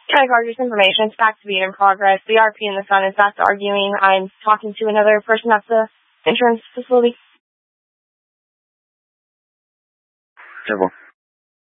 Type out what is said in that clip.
Can I guard this information? It's back to being in progress. The RP and the son is back to arguing. I'm talking to another person at the insurance facility. Careful.